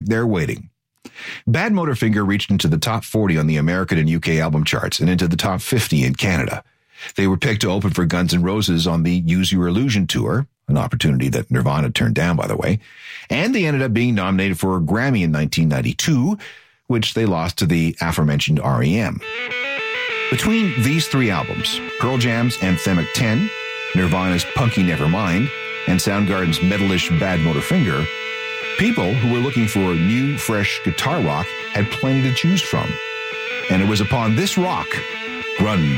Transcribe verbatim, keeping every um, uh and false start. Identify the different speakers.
Speaker 1: they're waiting. Bad Motorfinger reached into the top forty on the American and U K album charts and into the top fifty in Canada. They were picked to open for Guns N' Roses on the Use Your Illusion tour, an opportunity that Nirvana turned down, by the way, and they ended up being nominated for a Grammy in nineteen ninety-two, which they lost to the aforementioned R E M. Between these three albums, Pearl Jam's Anthemic ten, Nirvana's Punky Nevermind, and Soundgarden's metalish Bad Motorfinger, people who were looking for new, fresh guitar rock had plenty to choose from. And it was upon this rock, grunge